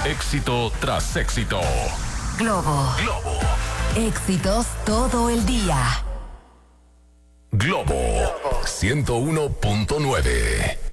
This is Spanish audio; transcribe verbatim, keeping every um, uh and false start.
Éxito tras éxito. Globo. Globo. Éxitos todo el día. Globo ciento uno punto nueve.